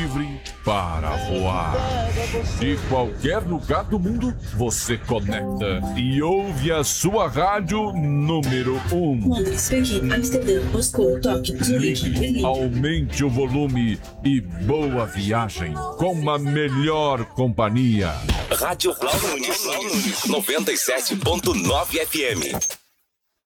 livre para voar. De qualquer lugar do mundo, você conecta e ouve a sua rádio número 1. Londres, Pequim, Amsterdã, Moscou, Tóquio, Zurique, Berlim. Aumente o volume e boa viagem com a melhor companhia. Rádio Blau Nunes, 97.9 FM.